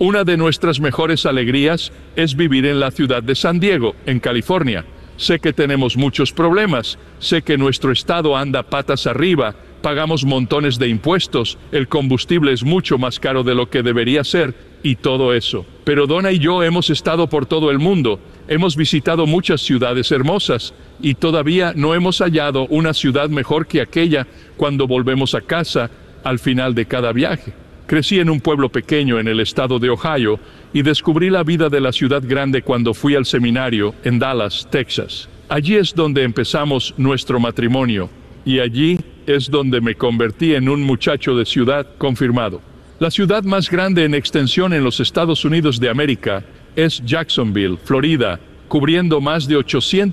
Una de nuestras mejores alegrías es vivir en la ciudad de San Diego, en California. Sé que tenemos muchos problemas, sé que nuestro estado anda patas arriba, pagamos montones de impuestos, el combustible es mucho más caro de lo que debería ser, y todo eso. Pero Donna y yo hemos estado por todo el mundo, hemos visitado muchas ciudades hermosas, y todavía no hemos hallado una ciudad mejor que aquella cuando volvemos a casa al final de cada viaje. Crecí en un pueblo pequeño en el estado de Ohio y descubrí la vida de la ciudad grande cuando fui al seminario en Dallas, Texas. Allí es donde empezamos nuestro matrimonio y allí es donde me convertí en un muchacho de ciudad confirmado. La ciudad más grande en extensión en los Estados Unidos de América es Jacksonville, Florida, cubriendo más de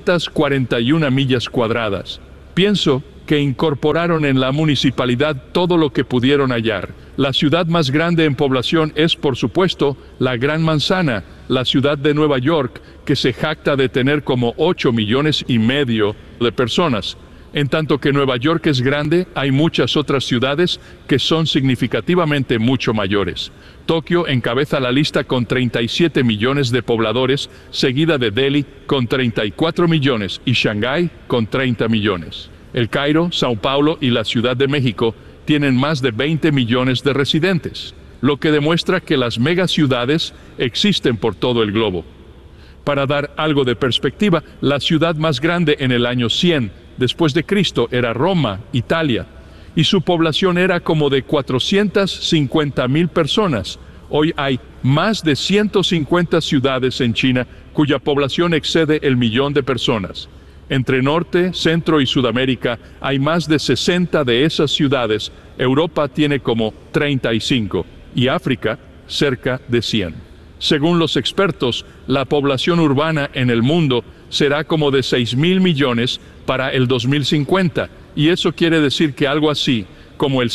841 millas cuadradas. Pienso que incorporaron en la municipalidad todo lo que pudieron hallar. La ciudad más grande en población es, por supuesto, la Gran Manzana, la ciudad de Nueva York, que se jacta de tener como 8,5 millones de personas. En tanto que Nueva York es grande, hay muchas otras ciudades que son significativamente mucho mayores. Tokio encabeza la lista con 37 millones de pobladores, seguida de Delhi con 34 millones y Shanghái con 30 millones. El Cairo, Sao Paulo y la Ciudad de México tienen más de 20 millones de residentes, lo que demuestra que las megaciudades existen por todo el globo. Para dar algo de perspectiva, la ciudad más grande en el año 100 después de Cristo era Roma, Italia, y su población era como de 450,000 personas. Hoy hay más de 150 ciudades en China cuya población excede el 1,000,000 de personas. Entre Norte, Centro y Sudamérica hay más de 60 de esas ciudades. Europa tiene como 35 y África cerca de 100. Según los expertos, la población urbana en el mundo será como de 6,000 millones para el 2050, y eso quiere decir que algo así como el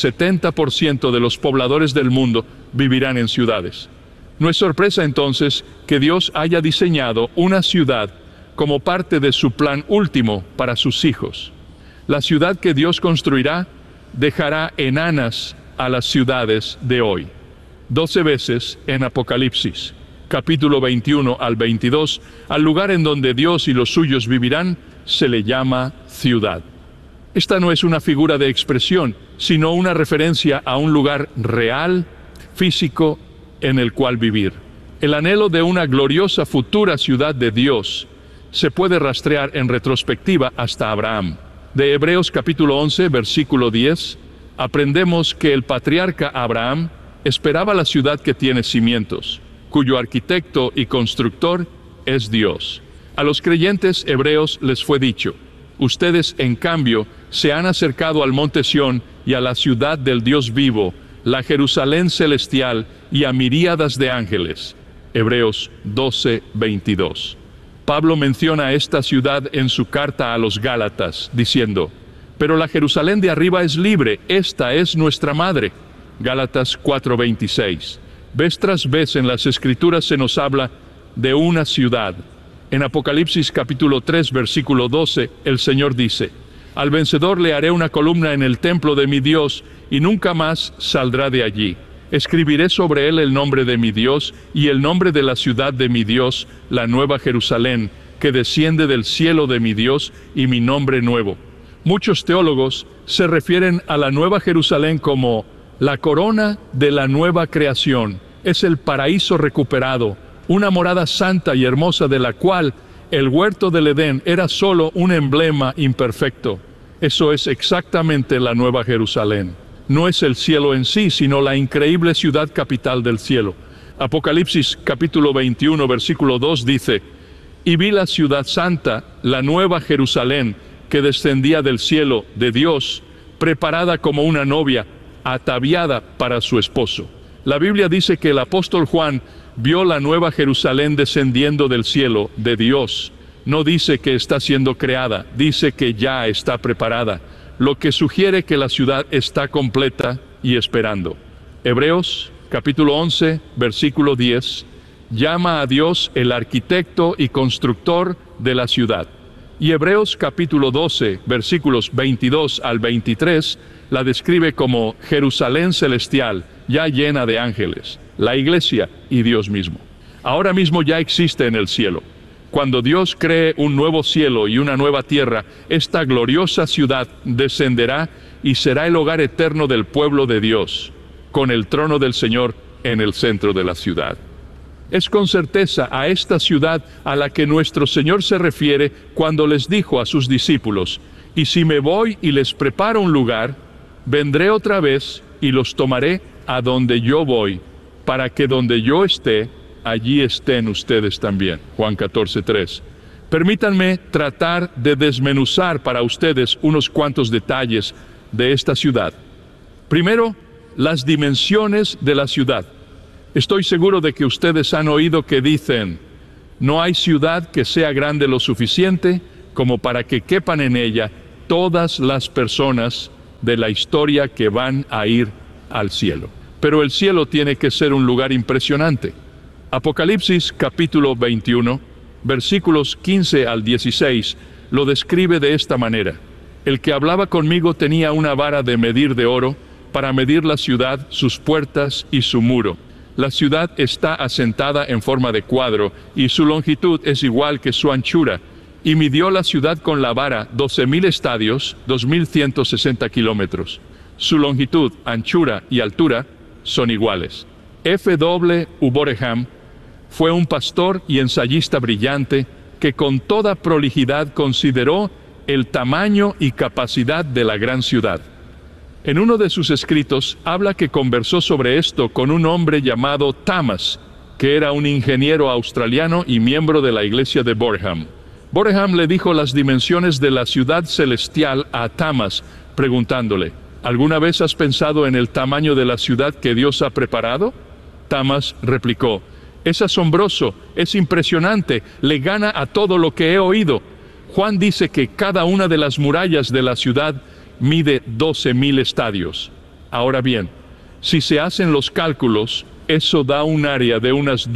70% de los pobladores del mundo vivirán en ciudades. No es sorpresa entonces que Dios haya diseñado una ciudad como parte de su plan último para sus hijos. La ciudad que Dios construirá dejará enanas a las ciudades de hoy. 12 veces en Apocalipsis, capítulo 21 al 22, al lugar en donde Dios y los suyos vivirán, se le llama ciudad. Esta no es una figura de expresión, sino una referencia a un lugar real, físico, en el cual vivir. El anhelo de una gloriosa futura ciudad de Dios se puede rastrear en retrospectiva hasta Abraham. De Hebreos capítulo 11, versículo 10, aprendemos que el patriarca Abraham esperaba la ciudad que tiene cimientos, cuyo arquitecto y constructor es Dios. A los creyentes hebreos les fue dicho: ustedes, en cambio, se han acercado al monte Sión y a la ciudad del Dios vivo, la Jerusalén celestial y a miríadas de ángeles. Hebreos 12, 22. Pablo menciona esta ciudad en su carta a los Gálatas, diciendo: pero la Jerusalén de arriba es libre, esta es nuestra madre. Gálatas 4:26. Vez tras vez en las Escrituras se nos habla de una ciudad. En Apocalipsis capítulo 3, versículo 12, el Señor dice: al vencedor le haré una columna en el templo de mi Dios, y nunca más saldrá de allí. Escribiré sobre él el nombre de mi Dios y el nombre de la ciudad de mi Dios, la nueva Jerusalén, que desciende del cielo de mi Dios, y mi nombre nuevo. Muchos teólogos se refieren a la nueva Jerusalén como la corona de la nueva creación. Es el paraíso recuperado, una morada santa y hermosa de la cual el huerto del Edén era solo un emblema imperfecto. Eso es exactamente la nueva Jerusalén. No es el cielo en sí, sino la increíble ciudad capital del cielo. Apocalipsis capítulo 21, versículo 2 dice: y vi la ciudad santa, la nueva Jerusalén, que descendía del cielo de Dios, preparada como una novia, ataviada para su esposo. La Biblia dice que el apóstol Juan vio la nueva Jerusalén descendiendo del cielo de Dios. No dice que está siendo creada, dice que ya está preparada, lo que sugiere que la ciudad está completa y esperando. Hebreos capítulo 11, versículo 10, llama a Dios el arquitecto y constructor de la ciudad. Y Hebreos capítulo 12, versículos 22 al 23, la describe como Jerusalén celestial, ya llena de ángeles. la iglesia y Dios mismo. Ahora mismo ya existe en el cielo. Cuando Dios cree un nuevo cielo y una nueva tierra, esta gloriosa ciudad descenderá y será el hogar eterno del pueblo de Dios, con el trono del Señor en el centro de la ciudad. Es con certeza a esta ciudad a la que nuestro Señor se refiere cuando les dijo a sus discípulos: y si me voy y les preparo un lugar, vendré otra vez y los tomaré a donde yo voy, para que donde yo esté, allí estén ustedes también. Juan 14:3. Permítanme tratar de desmenuzar para ustedes unos cuantos detalles de esta ciudad. Primero, las dimensiones de la ciudad. Estoy seguro de que ustedes han oído que dicen: no hay ciudad que sea grande lo suficiente como para que quepan en ella todas las personas de la historia que van a ir al cielo. Pero el cielo tiene que ser un lugar impresionante. Apocalipsis capítulo 21, versículos 15 al 16, lo describe de esta manera: el que hablaba conmigo tenía una vara de medir de oro para medir la ciudad, sus puertas y su muro. La ciudad está asentada en forma de cuadro, y su longitud es igual que su anchura. Y midió la ciudad con la vara 12,000 estadios, 2,160 kilómetros. Su longitud, anchura y altura son iguales. F.W. Uboreham fue un pastor y ensayista brillante que con toda prolijidad consideró el tamaño y capacidad de la gran ciudad. En uno de sus escritos habla que conversó sobre esto con un hombre llamado Thomas, que era un ingeniero australiano y miembro de la iglesia de Boreham. Boreham le dijo las dimensiones de la ciudad celestial a Thomas, preguntándole: ¿alguna vez has pensado en el tamaño de la ciudad que Dios ha preparado? Thomas replicó: es asombroso, es impresionante, le gana a todo lo que he oído. Juan dice que cada una de las murallas de la ciudad mide 12,000 estadios. Ahora bien, si se hacen los cálculos, eso da un área de unas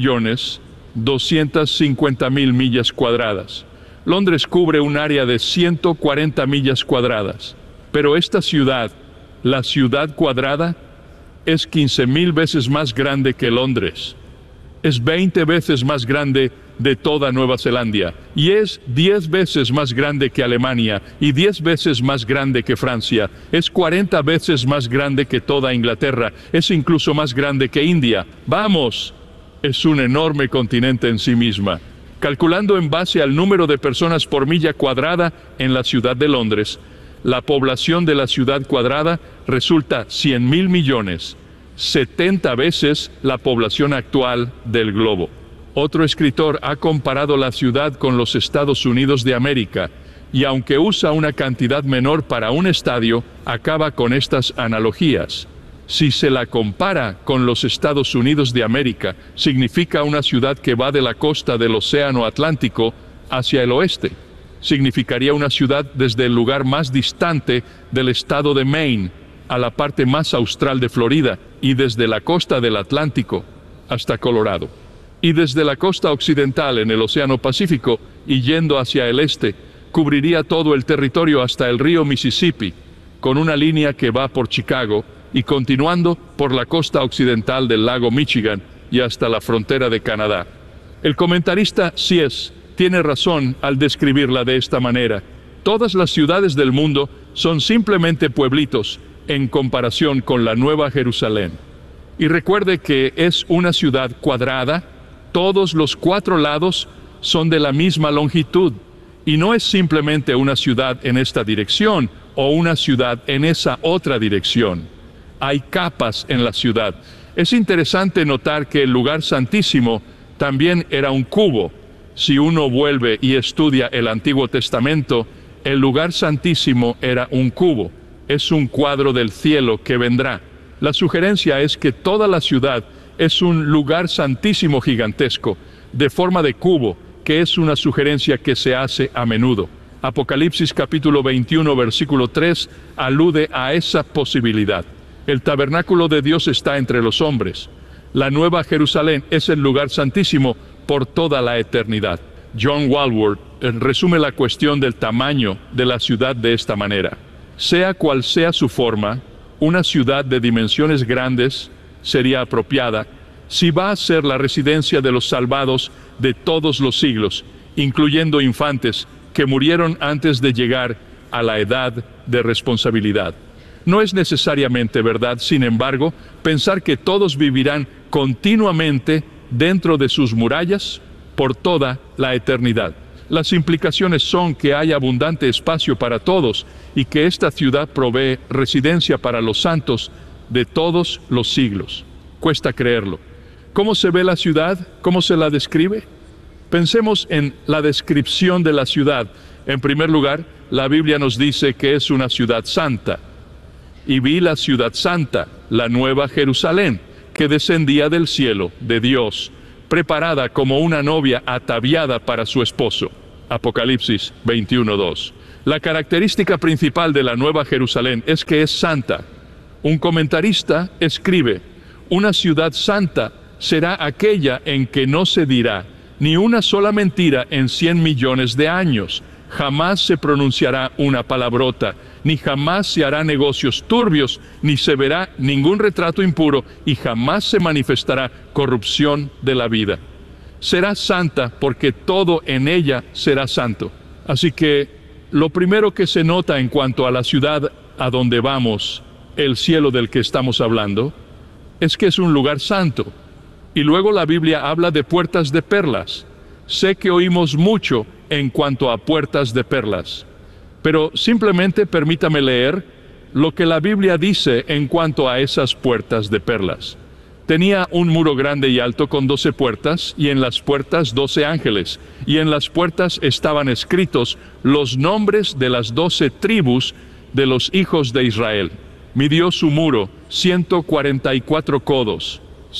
2,250,000 millas cuadradas. Londres cubre un área de 140 millas cuadradas. Pero esta ciudad, la ciudad cuadrada, es 15,000 veces más grande que Londres. Es 20 veces más grande de toda Nueva Zelanda, y es 10 veces más grande que Alemania, y 10 veces más grande que Francia. Es 40 veces más grande que toda Inglaterra. Es incluso más grande que India. ¡Vamos! Es un enorme continente en sí misma. Calculando en base al número de personas por milla cuadrada en la ciudad de Londres, la población de la ciudad cuadrada resulta 100,000 millones, 70 veces la población actual del globo. Otro escritor ha comparado la ciudad con los Estados Unidos de América, y aunque usa una cantidad menor para un estadio, acaba con estas analogías. Si se la compara con los Estados Unidos de América, significa una ciudad que va de la costa del Océano Atlántico hacia el oeste. Significaría una ciudad desde el lugar más distante del estado de Maine a la parte más austral de Florida, y desde la costa del Atlántico hasta Colorado. Y desde la costa occidental en el Océano Pacífico y yendo hacia el este, cubriría todo el territorio hasta el río Mississippi, con una línea que va por Chicago y continuando por la costa occidental del lago Michigan y hasta la frontera de Canadá. El comentarista Sies tiene razón al describirla de esta manera. Todas las ciudades del mundo son simplemente pueblitos en comparación con la Nueva Jerusalén. Y recuerde que es una ciudad cuadrada. Todos los 4 lados son de la misma longitud, y no es simplemente una ciudad en esta dirección o una ciudad en esa otra dirección. Hay capas en la ciudad. Es interesante notar que el lugar santísimo también era un cubo. Si uno vuelve y estudia el Antiguo Testamento, el lugar santísimo era un cubo. Es un cuadro del cielo que vendrá. La sugerencia es que toda la ciudad es un lugar santísimo gigantesco, de forma de cubo, que es una sugerencia que se hace a menudo. Apocalipsis capítulo 21, versículo 3, alude a esa posibilidad. El tabernáculo de Dios está entre los hombres. La Nueva Jerusalén es el lugar santísimo por toda la eternidad. John Walworth resume la cuestión del tamaño de la ciudad de esta manera: sea cual sea su forma, una ciudad de dimensiones grandes sería apropiada si va a ser la residencia de los salvados de todos los siglos, incluyendo infantes que murieron antes de llegar a la edad de responsabilidad. No es necesariamente verdad, sin embargo, pensar que todos vivirán continuamente dentro de sus murallas por toda la eternidad. Las implicaciones son que hay abundante espacio para todos y que esta ciudad provee residencia para los santos de todos los siglos. Cuesta creerlo. ¿Cómo se ve la ciudad? ¿Cómo se la describe? Pensemos en la descripción de la ciudad. En primer lugar, la Biblia nos dice que es una ciudad santa. Y vi la ciudad santa, la nueva Jerusalén, que descendía del cielo, de Dios, preparada como una novia ataviada para su esposo. Apocalipsis 21:2. La característica principal de la nueva Jerusalén es que es santa. Un comentarista escribe: una ciudad santa será aquella en que no se dirá ni una sola mentira en 100 millones de años. Jamás se pronunciará una palabrota, ni jamás se hará negocios turbios, ni se verá ningún retrato impuro, y jamás se manifestará corrupción de la vida. Será santa porque todo en ella será santo. Así que lo primero que se nota en cuanto a la ciudad a donde vamos, el cielo del que estamos hablando, es que es un lugar santo. Y luego la Biblia habla de puertas de perlas. Sé que oímos mucho en cuanto a puertas de perlas, pero simplemente permítame leer lo que la Biblia dice en cuanto a esas puertas de perlas. Tenía un muro grande y alto con 12 puertas, y en las puertas 12 ángeles, y en las puertas estaban escritos los nombres de las 12 tribus de los hijos de Israel. Midió su muro 144 codos,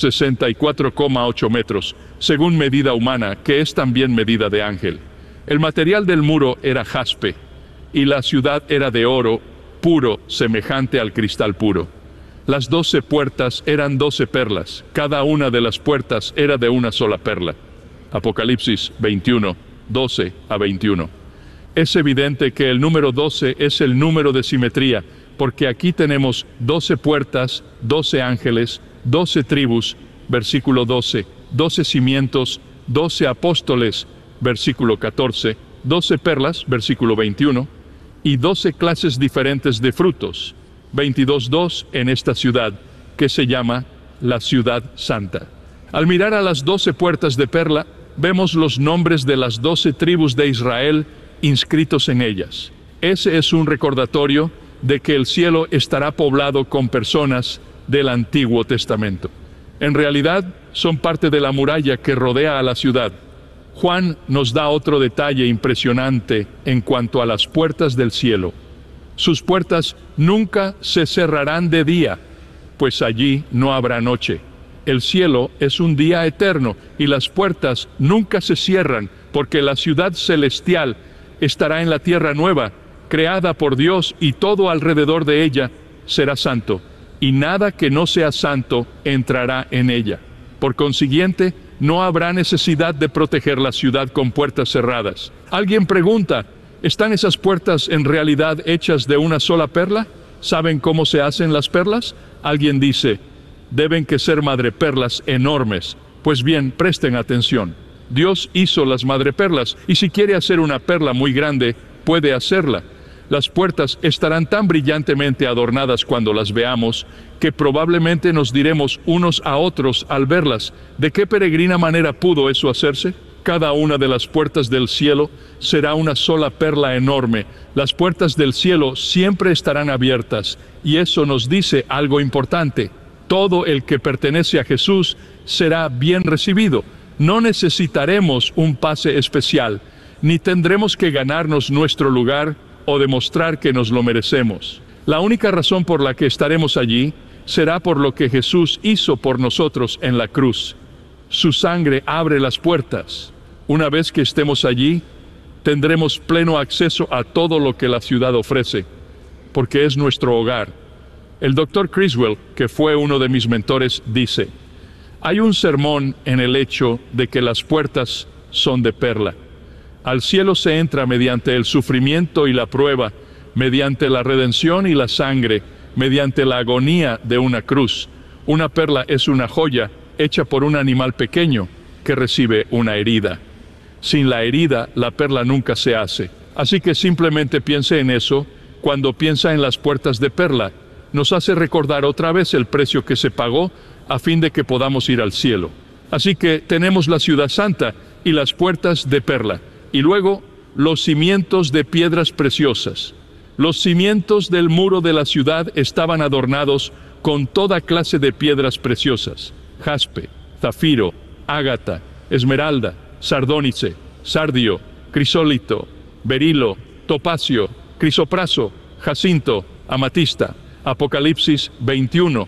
64,8 metros, según medida humana, que es también medida de ángel. El material del muro era jaspe, y la ciudad era de oro puro, semejante al cristal puro. Las 12 puertas eran 12 perlas, cada una de las puertas era de una sola perla. Apocalipsis 21, 12 a 21. Es evidente que el número 12 es el número de simetría, porque aquí tenemos 12 puertas, 12 ángeles, 12 tribus, versículo 12, 12 cimientos, 12 apóstoles, versículo 14, 12 perlas, versículo 21, y 12 clases diferentes de frutos, 22:2 en esta ciudad, que se llama la Ciudad Santa. Al mirar a las 12 puertas de perla, vemos los nombres de las 12 tribus de Israel inscritos en ellas. Ese es un recordatorio de que el cielo estará poblado con personas del Antiguo Testamento. En realidad, son parte de la muralla que rodea a la ciudad. Juan nos da otro detalle impresionante en cuanto a las puertas del cielo. Sus puertas nunca se cerrarán de día, pues allí no habrá noche. El cielo es un día eterno y las puertas nunca se cierran, porque la ciudad celestial estará en la tierra nueva, creada por Dios, y todo alrededor de ella será santo, y nada que no sea santo entrará en ella. Por consiguiente, no habrá necesidad de proteger la ciudad con puertas cerradas. Alguien pregunta: ¿están esas puertas en realidad hechas de una sola perla? ¿Saben cómo se hacen las perlas? Alguien dice: deben que ser madreperlas enormes. Pues bien, presten atención. Dios hizo las madreperlas, y si quiere hacer una perla muy grande, puede hacerla. Las puertas estarán tan brillantemente adornadas cuando las veamos, que probablemente nos diremos unos a otros al verlas: ¿de qué peregrina manera pudo eso hacerse? Cada una de las puertas del cielo será una sola perla enorme. Las puertas del cielo siempre estarán abiertas, y eso nos dice algo importante: todo el que pertenece a Jesús será bien recibido. No necesitaremos un pase especial, ni tendremos que ganarnos nuestro lugar o demostrar que nos lo merecemos. La única razón por la que estaremos allí será por lo que Jesús hizo por nosotros en la cruz. Su sangre abre las puertas. Una vez que estemos allí, tendremos pleno acceso a todo lo que la ciudad ofrece, porque es nuestro hogar. El Dr. Criswell, que fue uno de mis mentores, dice: hay un sermón en el hecho de que las puertas son de perla. Al cielo se entra mediante el sufrimiento y la prueba, mediante la redención y la sangre, mediante la agonía de una cruz. Una perla es una joya hecha por un animal pequeño que recibe una herida. Sin la herida, la perla nunca se hace. Así que simplemente piense en eso. Cuando piensa en las puertas de perla, nos hace recordar otra vez el precio que se pagó a fin de que podamos ir al cielo. Así que tenemos la ciudad santa y las puertas de perla. Y luego, los cimientos de piedras preciosas. Los cimientos del muro de la ciudad estaban adornados con toda clase de piedras preciosas: jaspe, zafiro, ágata, esmeralda, sardónice, sardio, crisólito, berilo, topacio, crisopraso, jacinto, amatista. Apocalipsis 21,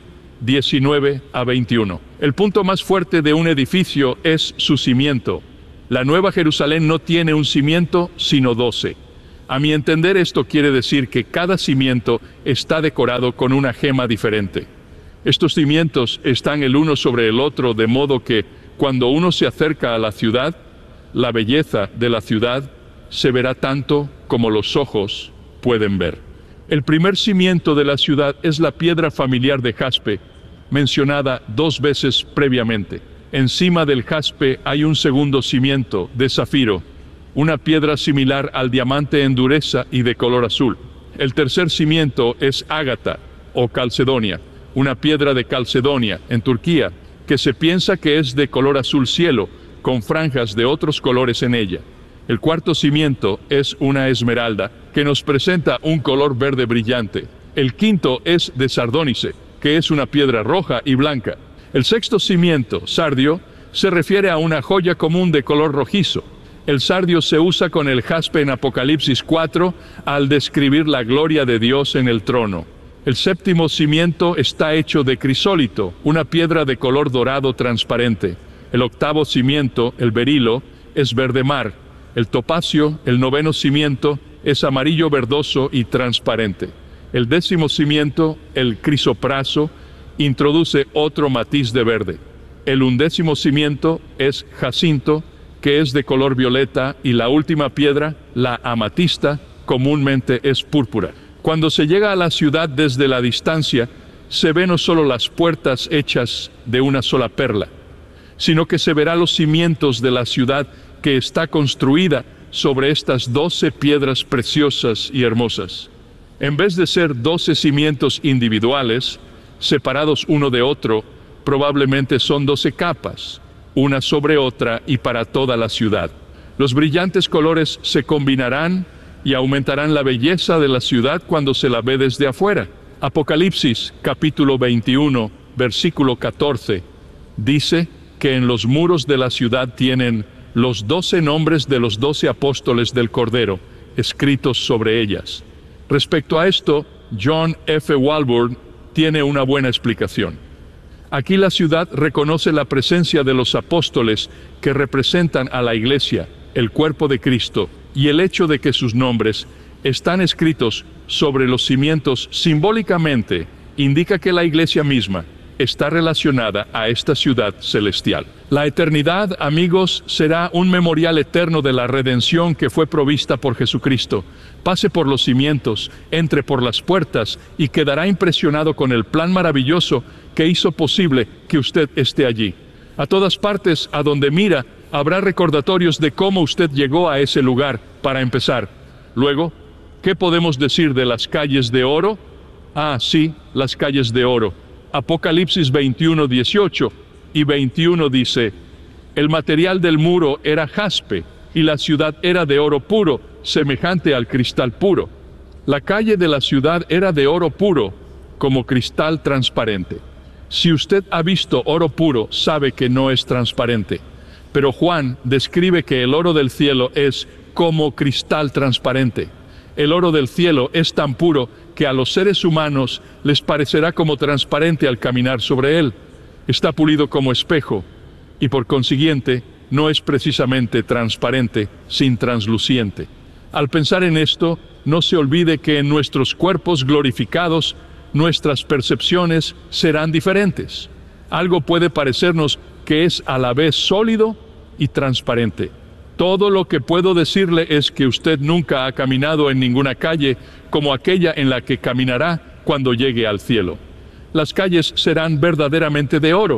19 a 21. El punto más fuerte de un edificio es su cimiento. La Nueva Jerusalén no tiene un cimiento, sino 12. A mi entender, esto quiere decir que cada cimiento está decorado con una gema diferente. Estos cimientos están el uno sobre el otro, de modo que cuando uno se acerca a la ciudad, la belleza de la ciudad se verá tanto como los ojos pueden ver. El primer cimiento de la ciudad es la piedra familiar de jaspe, mencionada 2 veces previamente. Encima del jaspe hay un segundo cimiento de zafiro, una piedra similar al diamante en dureza y de color azul. El tercer cimiento es ágata o calcedonia, una piedra de Calcedonia, en Turquía, que se piensa que es de color azul cielo, con franjas de otros colores en ella. El cuarto cimiento es una esmeralda, que nos presenta un color verde brillante. El quinto es de sardónice, que es una piedra roja y blanca. El sexto cimiento, sardio, se refiere a una joya común de color rojizo. El sardio se usa con el jaspe en Apocalipsis 4 al describir la gloria de Dios en el trono. El séptimo cimiento está hecho de crisólito, una piedra de color dorado transparente. El octavo cimiento, el berilo, es verde mar. El topacio, el noveno cimiento, es amarillo verdoso y transparente. El 10º cimiento, el crisopraso, introduce otro matiz de verde. El 11º cimiento es jacinto, que es de color violeta, y la última piedra, la amatista, comúnmente es púrpura. Cuando se llega a la ciudad desde la distancia, se ven no solo las puertas hechas de una sola perla, sino que se verá los cimientos de la ciudad que está construida sobre estas 12 piedras preciosas y hermosas. En vez de ser 12 cimientos individuales, separados uno de otro, probablemente son 12 capas, una sobre otra y para toda la ciudad. Los brillantes colores se combinarán y aumentarán la belleza de la ciudad cuando se la ve desde afuera. Apocalipsis, capítulo 21, versículo 14, dice que en los muros de la ciudad tienen los 12 nombres de los 12 apóstoles del Cordero, escritos sobre ellas. Respecto a esto, John F. Walburn tiene una buena explicación. Aquí la ciudad reconoce la presencia de los apóstoles que representan a la iglesia, el cuerpo de Cristo, y el hecho de que sus nombres están escritos sobre los cimientos simbólicamente indica que la iglesia misma está relacionada a esta ciudad celestial. La eternidad, amigos, será un memorial eterno de la redención que fue provista por Jesucristo. Pase por los cimientos, entre por las puertas y quedará impresionado con el plan maravilloso que hizo posible que usted esté allí. A todas partes a donde mira, habrá recordatorios de cómo usted llegó a ese lugar, para empezar. Luego, ¿qué podemos decir de las calles de oro? Ah, sí, las calles de oro. Apocalipsis 21, 18 y 21 dice: el material del muro era jaspe, y la ciudad era de oro puro, semejante al cristal puro. La calle de la ciudad era de oro puro, como cristal transparente. Si usted ha visto oro puro, sabe que no es transparente. Pero Juan describe que el oro del cielo es como cristal transparente. El oro del cielo es tan puro que a los seres humanos les parecerá como transparente al caminar sobre él. Está pulido como espejo, y por consiguiente no es precisamente transparente, sin transluciente. Al pensar en esto, no se olvide que en nuestros cuerpos glorificados, nuestras percepciones serán diferentes. Algo puede parecernos que es a la vez sólido y transparente. Todo lo que puedo decirle es que usted nunca ha caminado en ninguna calle como aquella en la que caminará cuando llegue al cielo. Las calles serán verdaderamente de oro.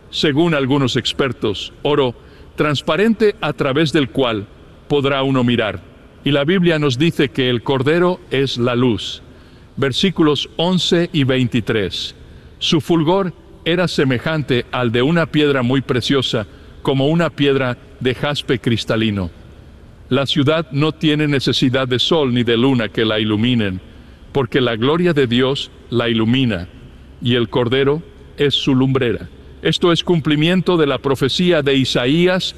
según algunos expertos, oro transparente a través del cual podrá uno mirar. Y la Biblia nos dice que el Cordero es la luz. Versículos 11 y 23. Su fulgor era semejante al de una piedra muy preciosa, como una piedra de jaspe cristalino. La ciudad no tiene necesidad de sol ni de luna que la iluminen, porque la gloria de Dios la ilumina, y el Cordero es su lumbrera. Esto es cumplimiento de la profecía de Isaías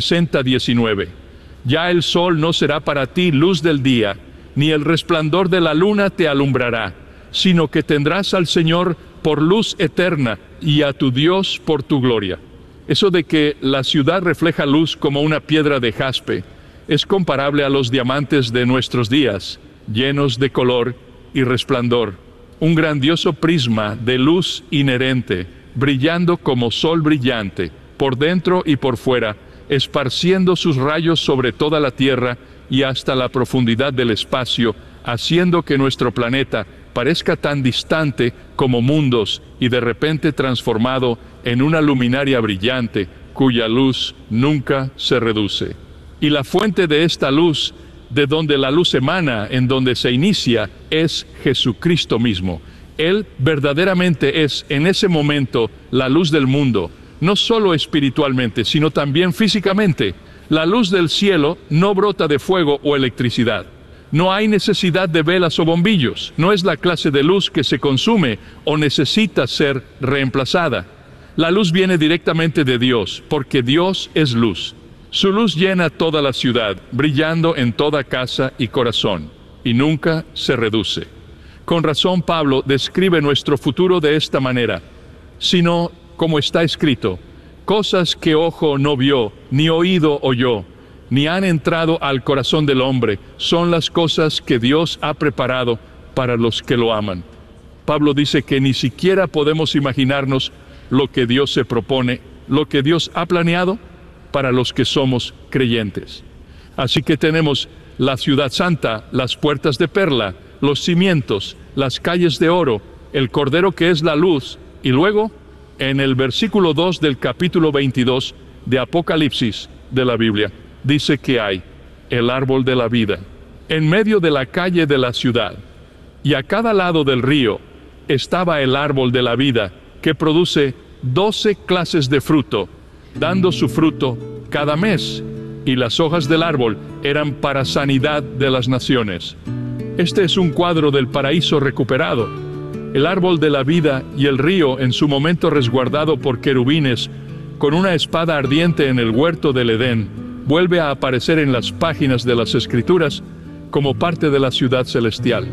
60:19. Ya el sol no será para ti luz del día, ni el resplandor de la luna te alumbrará, sino que tendrás al Señor por luz eterna y a tu Dios por tu gloria. Eso de que la ciudad refleja luz como una piedra de jaspe es comparable a los diamantes de nuestros días, llenos de color y resplandor. Un grandioso prisma de luz inherente, brillando como sol brillante, por dentro y por fuera, esparciendo sus rayos sobre toda la tierra y hasta la profundidad del espacio, haciendo que nuestro planeta parezca tan distante como mundos y de repente transformado en una luminaria brillante cuya luz nunca se reduce. Y la fuente de esta luz, de donde la luz emana, en donde se inicia, es Jesucristo mismo. Él verdaderamente es en ese momento la luz del mundo, no solo espiritualmente, sino también físicamente. La luz del cielo no brota de fuego o electricidad. No hay necesidad de velas o bombillos. No es la clase de luz que se consume o necesita ser reemplazada. La luz viene directamente de Dios, porque Dios es luz. Su luz llena toda la ciudad, brillando en toda casa y corazón, y nunca se reduce. Con razón Pablo describe nuestro futuro de esta manera, sino, como está escrito, cosas que ojo no vio, ni oído oyó, ni han entrado al corazón del hombre, son las cosas que Dios ha preparado para los que lo aman. Pablo dice que ni siquiera podemos imaginarnos lo que Dios se propone, lo que Dios ha planeado para los que somos creyentes. Así que tenemos la ciudad santa, las puertas de perla, los cimientos, las calles de oro, el Cordero que es la luz, y luego, en el versículo 2 del capítulo 22 de Apocalipsis de la Biblia, dice que hay el árbol de la vida en medio de la calle de la ciudad, y a cada lado del río estaba el árbol de la vida que produce 12 clases de fruto, dando su fruto cada mes, y las hojas del árbol eran para sanidad de las naciones. Este es un cuadro del paraíso recuperado. El árbol de la vida y el río, en su momento resguardado por querubines, con una espada ardiente en el huerto del Edén, vuelve a aparecer en las páginas de las Escrituras como parte de la ciudad celestial.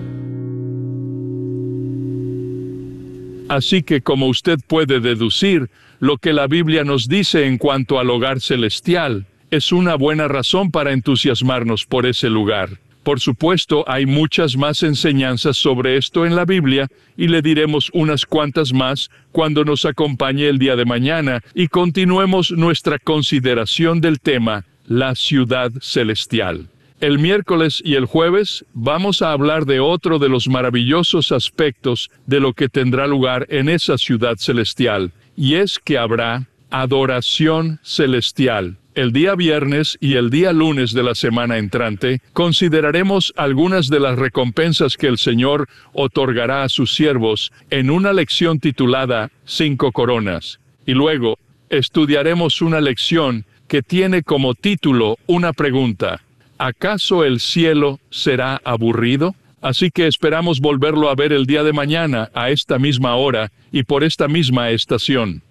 Así que, como usted puede deducir, lo que la Biblia nos dice en cuanto al hogar celestial es una buena razón para entusiasmarnos por ese lugar. Por supuesto, hay muchas más enseñanzas sobre esto en la Biblia, y le diremos unas cuantas más cuando nos acompañe el día de mañana y continuemos nuestra consideración del tema, la ciudad celestial. El miércoles y el jueves vamos a hablar de otro de los maravillosos aspectos de lo que tendrá lugar en esa ciudad celestial, y es que habrá adoración celestial. El día viernes y el día lunes de la semana entrante consideraremos algunas de las recompensas que el Señor otorgará a sus siervos en una lección titulada 5 coronas. Y luego estudiaremos una lección que tiene como título una pregunta: ¿acaso el cielo será aburrido? Así que esperamos volverlo a ver el día de mañana a esta misma hora y por esta misma estación.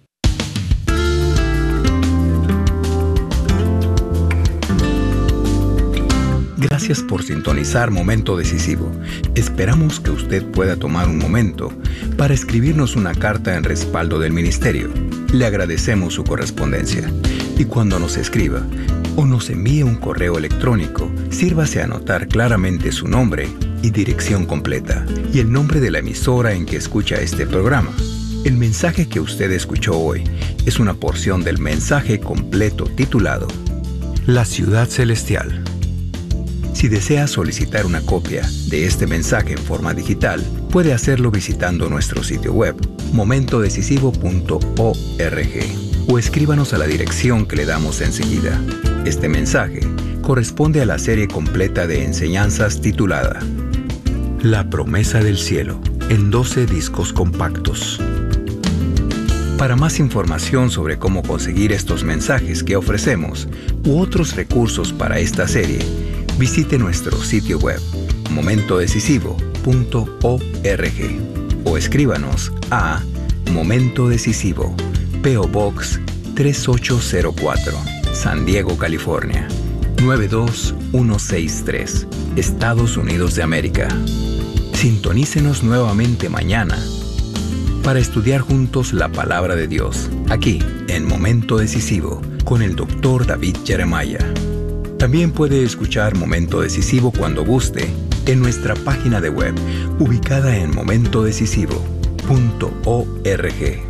Gracias por sintonizar Momento Decisivo. Esperamos que usted pueda tomar un momento para escribirnos una carta en respaldo del ministerio. Le agradecemos su correspondencia. Y cuando nos escriba o nos envíe un correo electrónico, sírvase a anotar claramente su nombre y dirección completa, y el nombre de la emisora en que escucha este programa. El mensaje que usted escuchó hoy es una porción del mensaje completo titulado La Ciudad Celestial. Si desea solicitar una copia de este mensaje en forma digital, puede hacerlo visitando nuestro sitio web, momentodecisivo.org. o escríbanos a la dirección que le damos enseguida. Este mensaje corresponde a la serie completa de enseñanzas titulada La promesa del cielo, en 12 discos compactos. Para más información sobre cómo conseguir estos mensajes que ofrecemos u otros recursos para esta serie, visite nuestro sitio web momentodecisivo.org o escríbanos a Momento Decisivo, P.O. Box 3804, San Diego, California 92163, Estados Unidos de América. Sintonícenos nuevamente mañana para estudiar juntos la palabra de Dios, aquí en Momento Decisivo, con el Dr. David Jeremiah. También puede escuchar Momento Decisivo cuando guste en nuestra página de web, ubicada en momentodecisivo.org.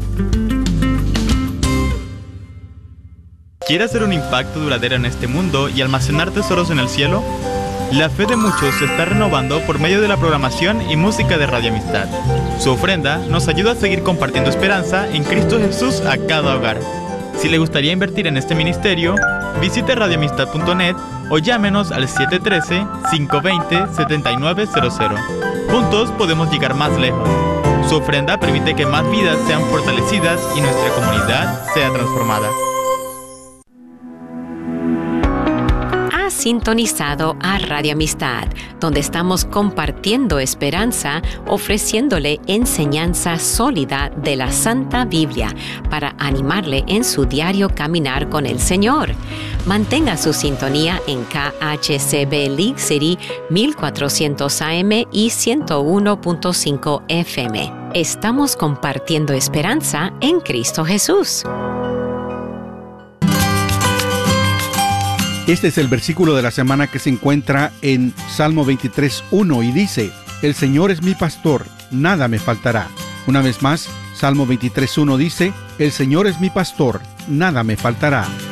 ¿Quieres hacer un impacto duradero en este mundo y almacenar tesoros en el cielo? La fe de muchos se está renovando por medio de la programación y música de Radio Amistad. Su ofrenda nos ayuda a seguir compartiendo esperanza en Cristo Jesús a cada hogar. Si le gustaría invertir en este ministerio, visite radioamistad.net o llámenos al 713-520-7900. Juntos podemos llegar más lejos. Su ofrenda permite que más vidas sean fortalecidas y nuestra comunidad sea transformada. Sintonizado a Radio Amistad, donde estamos compartiendo esperanza, ofreciéndole enseñanza sólida de la Santa Biblia para animarle en su diario caminar con el Señor. Mantenga su sintonía en KHCB League City 1400 AM y 101.5 FM. Estamos compartiendo esperanza en Cristo Jesús. Este es el versículo de la semana que se encuentra en Salmo 23:1 y dice: El Señor es mi pastor, nada me faltará. Una vez más, Salmo 23:1 dice: El Señor es mi pastor, nada me faltará.